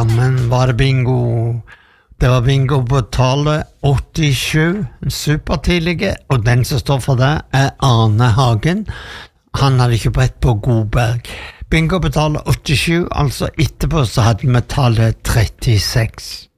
Jammen var det bingo. Det var bingo på tallet 87, supertidlige, og den som står for det Arne Hagen. Han hadde ikke brett på Godberg. Bingo på tallet 87, altså etterpå så hadde vi tallet 36.